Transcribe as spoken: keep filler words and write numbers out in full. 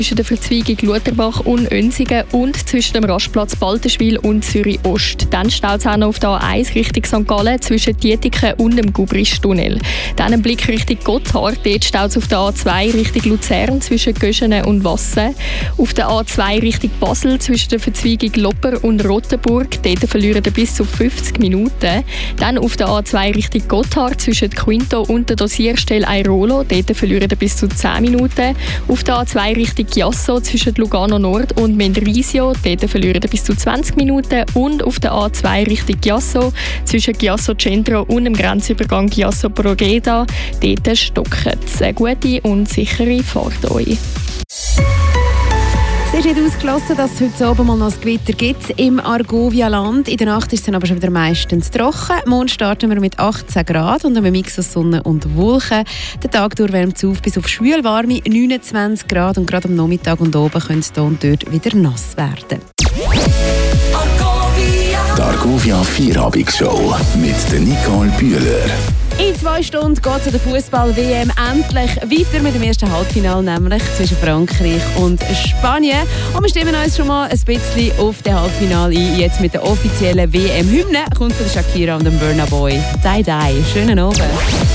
zwischen der Verzweigung Lutherbach und Önsigen und zwischen dem Rastplatz Baltenschwil und Zürich Ost. Dann staut es auch noch auf der A eins Richtung Sankt Gallen zwischen Dietiken und dem Gubristunnel. Dann ein Blick Richtung Gotthard. Dort staut es auf der A zwei Richtung Luzern zwischen Göschenen und Wassen. Auf der A zwei Richtung Basel zwischen der Verzweigung Lopper und Rottenburg. Dort verlieren ihr bis zu fünfzig Minuten. Dann auf der A zwei Richtung Gotthard zwischen Quinto und der Dosierstelle Airolo. Dort verlieren ihr bis zu zehn Minuten. Auf der A zwei Richtung Chiasso zwischen Lugano Nord und Mendrisio. Dort verlieren ihr bis zu zwanzig Minuten. Und auf der A zwei Richtung Chiasso zwischen Chiasso Centro und dem Grenzübergang Chiasso Brogeda. Dort stocken es. Eine gute und sichere Fahrt euch. Es ist nicht ausgeschlossen, dass es heute Abend mal noch ein Gewitter gibt im Argovia-Land. In der Nacht ist es dann aber schon wieder meistens trocken. Morgen starten wir mit achtzehn Grad und einem Mix aus Sonne und Wolken. Der Tag durch wärmt es auf bis auf schwülwarme neunundzwanzig Grad und gerade am Nachmittag und oben könnte es hier und dort wieder nass werden. Die Argovia Vierabendshow mit der Nicole Bühler. In zwei Stunden geht es an der Fußball-W M endlich weiter mit dem ersten Halbfinale, nämlich zwischen Frankreich und Spanien. Und wir stimmen uns schon mal ein bisschen auf das Halbfinale ein. Jetzt mit der offiziellen W M-Hymne kommt von Shakira und dem Burna Boy. Die, die. Schönen Abend.